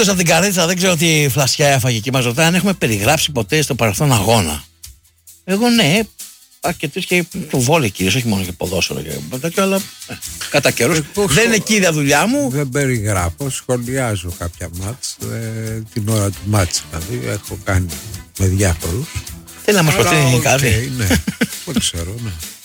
Φίλος από την Καρέτσα, δεν ξέρω τι φλασιά έφαγε και μας ρωτάει αν έχουμε περιγράψει ποτέ στο παρελθόν αγώνα. Εγώ ναι, αρκετούς και το βόλεϊ κυρίως, όχι μόνο και ποδόσφαιρο και τέτοιο, αλλά κατά καιρούς. Δεν είναι κύρια δουλειά μου. Δεν περιγράφω, σχολιάζω κάποια μάτς, την ώρα του μάτς δηλαδή, έχω κάνει με διάφορους. Θέλει να μας προτείνει κάτι. Ναι, δεν ξέρω, ναι.